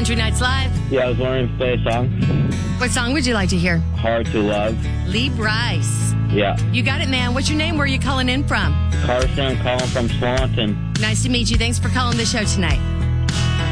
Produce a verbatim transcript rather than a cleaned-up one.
Country Nights Live. Yeah, I was wondering if play a song. What song would you like to hear? Hard to Love. Lee Brice. Yeah. You got it, man. What's your name? Where are you calling in from? Carson, calling from Swanton. Nice to meet you. Thanks for calling the show tonight.